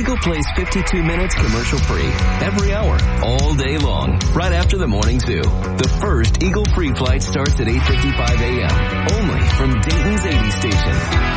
Eagle plays 52 minutes commercial free every hour, all day long, right after the morning zoo. The first Eagle free flight starts at 8:55 a.m. only from Dayton's 80 station.